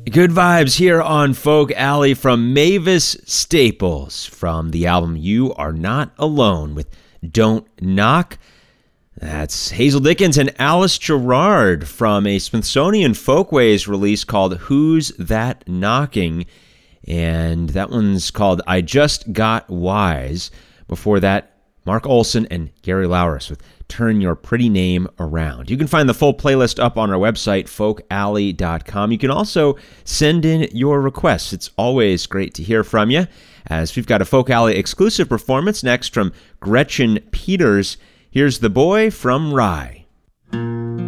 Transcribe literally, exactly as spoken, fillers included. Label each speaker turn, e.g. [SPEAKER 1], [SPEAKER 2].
[SPEAKER 1] Good vibes here on Folk Alley from Mavis Staples from the album You Are Not Alone with Don't Knock. That's Hazel Dickens and Alice Gerrard from a Smithsonian Folkways release called Who's That Knocking? And that one's called I Just Got Wise. Before that, Mark Olson and Gary Lauris with Turn Your Pretty Name Around. You can find the full playlist up on our website, folk alley dot com. You can also send in your requests. It's always great to hear from you, as we've got a Folk Alley exclusive performance next from Gretchen Peters. Here's The Boy from Rye.